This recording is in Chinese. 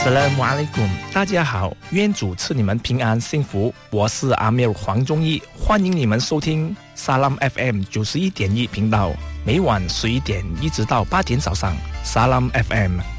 Assalamualaikum， 大家好，愿主赐你们平安幸福。我是阿米尔黄忠义，欢迎你们收听 Salam FM 91.1频道，每晚11点一直到8点早上。Salam FM。